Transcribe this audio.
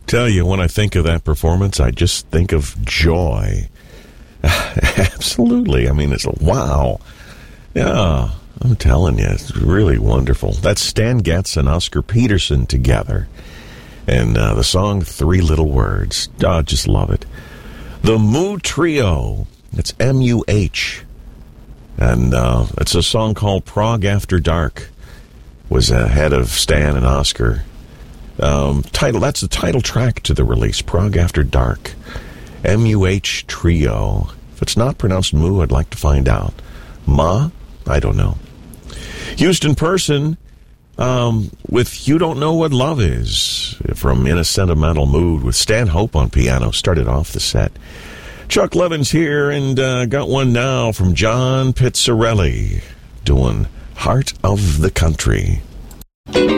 Tell you, when I think of that performance, I just think of joy. Absolutely. I mean, it's a wow. Yeah, I'm telling you, it's really wonderful. That's Stan Getz and Oscar Peterson together. And the song, Three Little Words. Oh, just love it. The Moo Trio. It's M-U-H. And it's a song called Prague After Dark. Was ahead of Stan and Oscar. That's the title track to the release, Prague After Dark. M-U-H Trio. If it's not pronounced Moo, I'd like to find out. Ma? I don't know. Houston Person with You Don't Know What Love Is from In a Sentimental Mood with Stan Hope on piano. Started off the set. Chuck Levin's here and got one now from John Pizzarelli doing Heart of the Country.